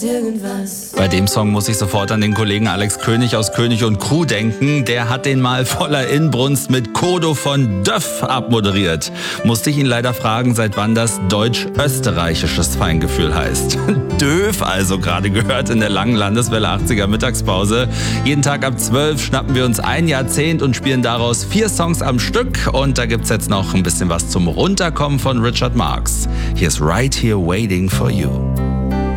irgendwas. Bei dem Song muss ich sofort an den Kollegen Alex König aus König und Crew denken. Der hat den mal voller Inbrunst mit Kodo von Döff abmoderiert. Musste ich ihn leider fragen, seit wann das deutsch-österreichisches Feingefühl heißt. Döf also gerade gehört in der langen Landeswelle 80er Mittagspause. Jeden Tag ab 12 schnappen wir uns ein Jahrzehnt und spielen daraus 4 Songs am Stück. Und da gibt's jetzt noch ein bisschen was zum Runterkommen von Richard Marx. Hier ist Right Here Waiting for You.